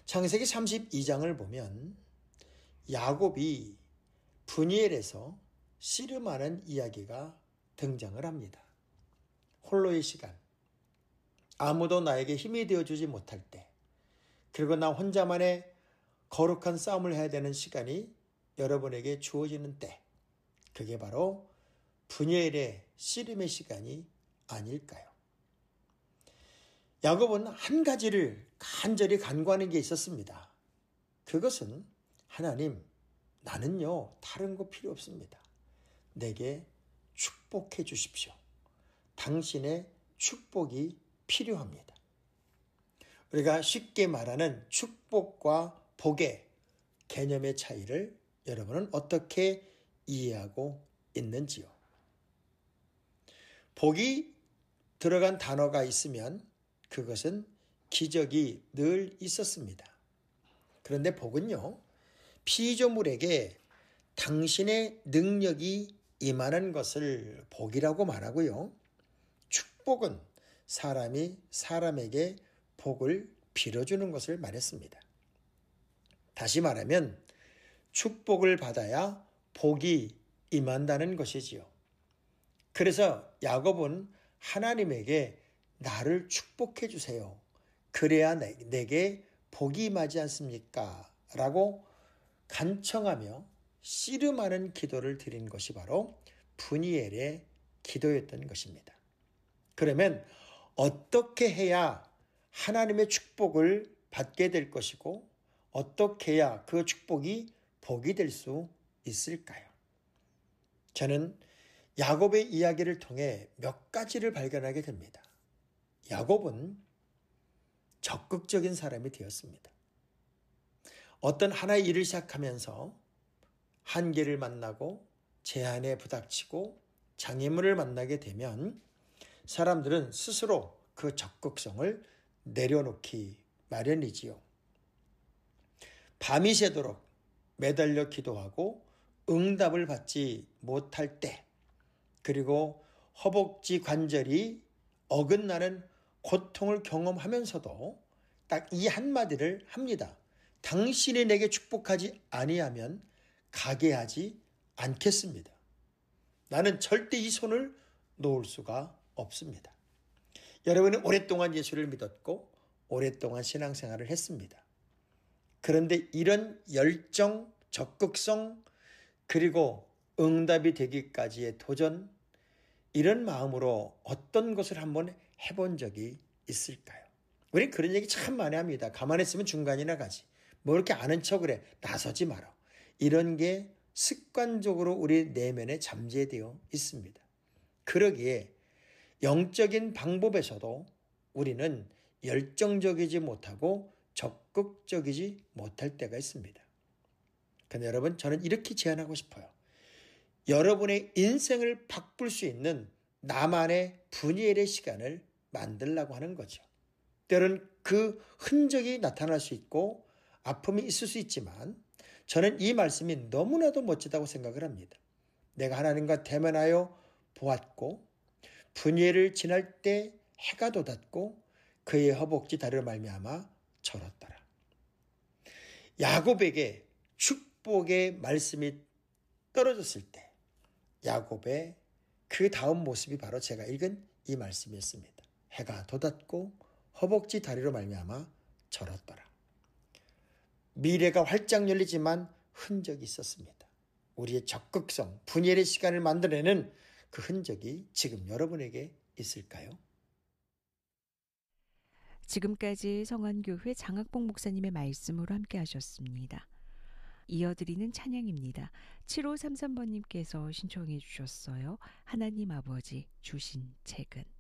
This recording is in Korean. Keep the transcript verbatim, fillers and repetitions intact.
창세기 삼십이 장을 보면 야곱이 브니엘에서 씨름하는 이야기가 등장을 합니다. 홀로의 시간, 아무도 나에게 힘이 되어주지 못할 때, 그리고 나 혼자만의 거룩한 싸움을 해야 되는 시간이 여러분에게 주어지는 때, 그게 바로 브니엘의 씨름의 시간이 아닐까요? 야곱은 한 가지를 간절히 간구하는 게 있었습니다. 그것은 하나님, 나는요 다른 거 필요 없습니다. 내게 축복해 주십시오. 당신의 축복이 필요합니다. 우리가 쉽게 말하는 축복과 복의 개념의 차이를 여러분은 어떻게 이해하고 있는지요? 복이 들어간 단어가 있으면 그것은 기적이 늘 있었습니다. 그런데 복은요, 피조물에게 당신의 능력이 임하는 것을 복이라고 말하고요. 축복은 사람이 사람에게 복을 빌어주는 것을 말했습니다. 다시 말하면 축복을 받아야 복이 임한다는 것이지요. 그래서 야곱은 하나님에게 나를 축복해 주세요. 그래야 내, 내게 복이 임하지 않습니까? 라고 간청하며 씨름하는 기도를 드린 것이 바로 브니엘의 기도였던 것입니다. 그러면 어떻게 해야 하나님의 축복을 받게 될 것이고 어떻게 해야 그 축복이 복이 될 수 있을까요? 저는 야곱의 이야기를 통해 몇 가지를 발견하게 됩니다. 야곱은 적극적인 사람이 되었습니다. 어떤 하나의 일을 시작하면서 한계를 만나고 제한에 부닥치고 장애물을 만나게 되면 사람들은 스스로 그 적극성을 내려놓기 마련이지요. 밤이 새도록 매달려 기도하고 응답을 받지 못할 때, 그리고 허벅지 관절이 어긋나는 고통을 경험하면서도 딱 이 한마디를 합니다. 당신이 내게 축복하지 아니하면 가게 하지 않겠습니다. 나는 절대 이 손을 놓을 수가 없습니다. 여러분은 오랫동안 예수를 믿었고 오랫동안 신앙생활을 했습니다. 그런데 이런 열정, 적극성, 그리고 응답이 되기까지의 도전, 이런 마음으로 어떤 것을 한번 해본 적이 있을까요? 우리 그런 얘기 참 많이 합니다. 가만히 있으면 중간이나 가지. 뭐 이렇게 아는 척을 해. 나서지 마라. 이런 게 습관적으로 우리 내면에 잠재되어 있습니다. 그러기에 영적인 방법에서도 우리는 열정적이지 못하고 적극적이지 못할 때가 있습니다. 근데 여러분, 저는 이렇게 제안하고 싶어요. 여러분의 인생을 바꿀 수 있는 나만의 브니엘의 시간을 만들려고 하는 거죠. 때로는 그 흔적이 나타날 수 있고 아픔이 있을 수 있지만 저는 이 말씀이 너무나도 멋지다고 생각을 합니다. 내가 하나님과 대면하여 보았고 브니엘을 지날 때 해가 돋았고 그의 허벅지 다리로 말미암아 절었더라. 야곱에게 축복의 말씀이 떨어졌을 때 야곱의 그 다음 모습이 바로 제가 읽은 이 말씀이었습니다. 해가 돋았고 허벅지 다리로 말미암아 절었더라. 미래가 활짝 열리지만 흔적이 있었습니다. 우리의 적극성, 분열의 시간을 만들어내는 그 흔적이 지금 여러분에게 있을까요? 지금까지 성안교회 장학봉 목사님의 말씀으로 함께 하셨습니다. 이어드리는 찬양입니다. 칠오삼삼 번님께서 신청해 주셨어요. 하나님 아버지 주신 책은.